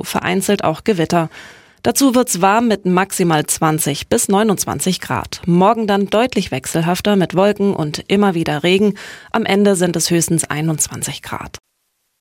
vereinzelt auch Gewitter. Dazu wird's warm mit maximal 20 bis 29 Grad. Morgen dann deutlich wechselhafter mit Wolken und immer wieder Regen. Am Ende sind es höchstens 21 Grad.